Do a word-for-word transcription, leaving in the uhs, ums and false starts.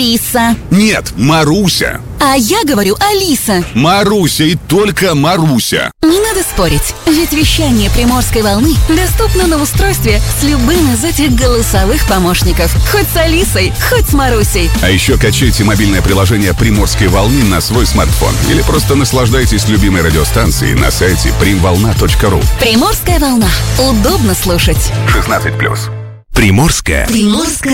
Алиса. Нет, Маруся. А я говорю Алиса. Маруся и только Маруся. Не надо спорить, ведь вещание Приморской волны доступно на устройстве с любым из этих голосовых помощников. Хоть с Алисой, хоть с Марусей. А еще качайте мобильное приложение Приморской волны на свой смартфон. Или просто наслаждайтесь любимой радиостанцией на сайте примволна точка ру. Приморская волна. Удобно слушать. шестнадцать плюс. Приморская. Приморская.